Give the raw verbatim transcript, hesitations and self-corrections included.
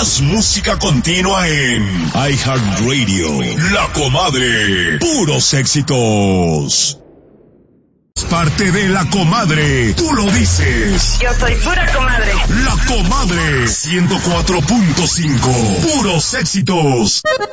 Más música continua en iHeartRadio. La Comadre. Puros éxitos. Parte de La Comadre. Tú lo dices. Yo soy pura comadre. La Comadre. ciento cuatro punto cinco. Puros éxitos.